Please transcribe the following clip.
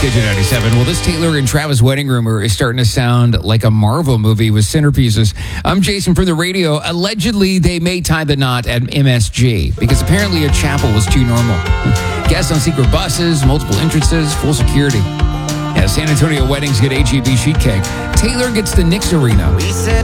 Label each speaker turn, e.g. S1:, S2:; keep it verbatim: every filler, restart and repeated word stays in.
S1: C J ninety-seven. Well, this Taylor and Travis wedding rumor is starting to sound like a Marvel movie with centerpieces. I'm Jason from the radio. Allegedly, they may tie the knot at M S G because apparently a chapel was too normal. Guests on secret buses, multiple entrances, full security. Yeah, San Antonio weddings get H E B sheet cake. Taylor gets the Knicks arena.
S2: We said